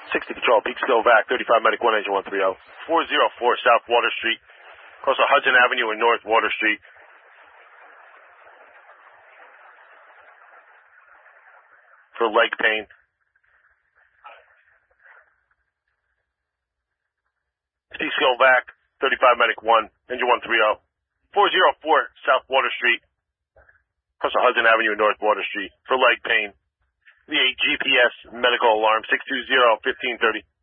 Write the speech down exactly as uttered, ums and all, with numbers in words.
sixty Control, Peekskill Vac, thirty-five Medic one, Engine one thirty. four oh four South Water Street, across the Hudson Avenue and North Water Street. For leg pain. Peekskill Vac, thirty-five Medic one, Engine one thirty. four oh four South Water Street, across the Hudson Avenue and North Water Street, for leg pain. The G P S medical alarm, six two zero, fifteen thirty.